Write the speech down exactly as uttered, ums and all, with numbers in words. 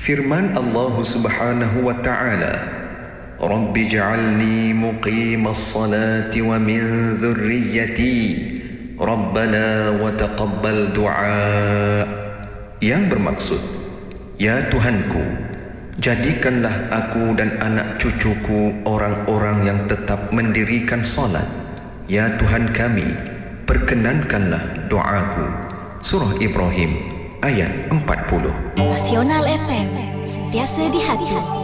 Firman Allah Subhanahu wa taala, Rabbi ja'alni muqimas salati wa min dhurriyyati Rabbana wa taqabbal du'a. Yang bermaksud, ya Tuhanku, jadikanlah aku dan anak cucuku orang-orang yang tetap mendirikan salat. Ya Tuhan kami, perkenankanlah doaku. Surah Ibrahim ayat empat puluh. Nasional F M, sentiasa di hati.